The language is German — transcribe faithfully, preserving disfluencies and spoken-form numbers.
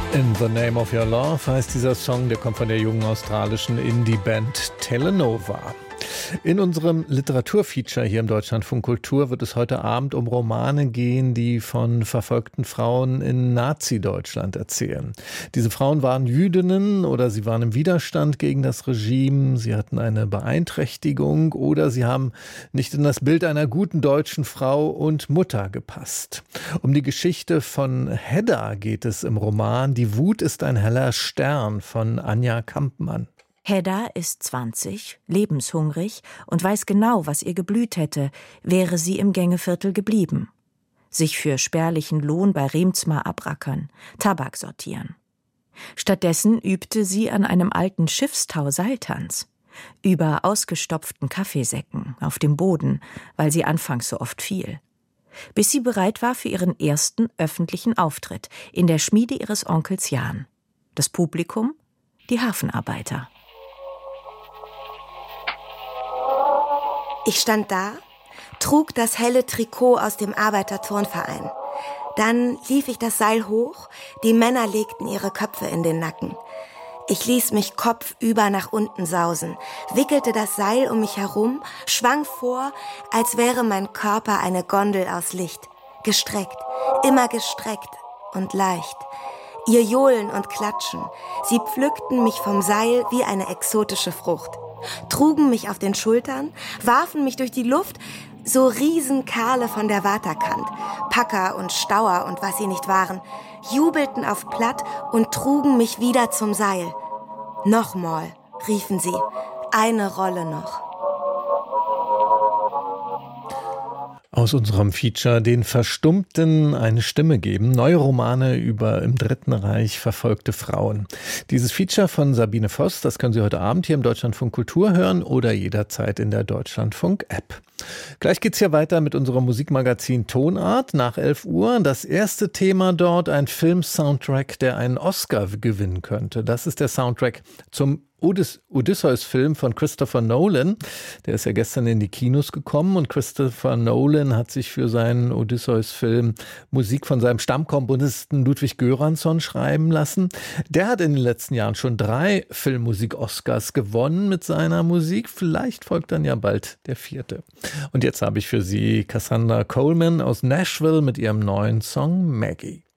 In the Name of Your Love heißt dieser Song, der kommt von der jungen australischen Indie-Band Telenova. In unserem Literaturfeature hier im Deutschlandfunk Kultur wird es heute Abend um Romane gehen, die von verfolgten Frauen in Nazi-Deutschland erzählen. Diese Frauen waren Jüdinnen oder sie waren im Widerstand gegen das Regime, sie hatten eine Beeinträchtigung oder sie haben nicht in das Bild einer guten deutschen Frau und Mutter gepasst. Um die Geschichte von Hedda geht es im Roman Die Wut ist ein heller Stern von Anja Kampmann. Hedda ist zwanzig, lebenshungrig und weiß genau, was ihr geblüht hätte, wäre sie im Gängeviertel geblieben. Sich für spärlichen Lohn bei Remsmar abrackern, Tabak sortieren. Stattdessen übte sie an einem alten Schiffstau Seiltanz. Über ausgestopften Kaffeesäcken, auf dem Boden, weil sie anfangs so oft fiel. Bis sie bereit war für ihren ersten öffentlichen Auftritt in der Schmiede ihres Onkels Jan. Das Publikum? Die Hafenarbeiter. Ich stand da, trug das helle Trikot aus dem Arbeiterturnverein. Dann lief ich das Seil hoch, die Männer legten ihre Köpfe in den Nacken. Ich ließ mich kopfüber nach unten sausen, wickelte das Seil um mich herum, schwang vor, als wäre mein Körper eine Gondel aus Licht. Gestreckt, immer gestreckt und leicht. Ihr Johlen und Klatschen, sie pflückten mich vom Seil wie eine exotische Frucht. Trugen mich auf den Schultern, warfen mich durch die Luft, so Riesenkerle von der Waterkant, Packer und Stauer und was sie nicht waren, jubelten auf Platt und trugen mich wieder zum Seil. Nochmal, riefen sie, eine Rolle noch. Aus unserem Feature Den Verstummten eine Stimme geben. Neue Romane über im Dritten Reich verfolgte Frauen. Dieses Feature von Sabine Voss, das können Sie heute Abend hier im Deutschlandfunk Kultur hören oder jederzeit in der Deutschlandfunk-App. Gleich geht's hier weiter mit unserem Musikmagazin Tonart nach elf Uhr. Das erste Thema dort, ein Film-Soundtrack, der einen Oscar gewinnen könnte. Das ist der Soundtrack zum Odysseus-Film von Christopher Nolan. Der ist ja gestern in die Kinos gekommen und Christopher Nolan hat sich für seinen Odysseus-Film Musik von seinem Stammkomponisten Ludwig Göransson schreiben lassen. Der hat in den letzten Jahren schon drei Filmmusik-Oscars gewonnen mit seiner Musik. Vielleicht folgt dann ja bald der vierte. Und jetzt habe ich für Sie Cassandra Coleman aus Nashville mit ihrem neuen Song Maggie.